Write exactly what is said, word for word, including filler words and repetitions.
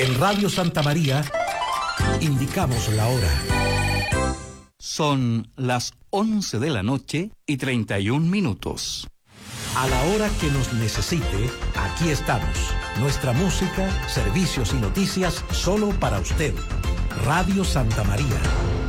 En Radio Santa María indicamos la hora. Son las once de la noche y treinta y un minutos. A la hora que nos necesite, aquí estamos. Nuestra música, servicios y noticias solo para usted. Radio Santa María.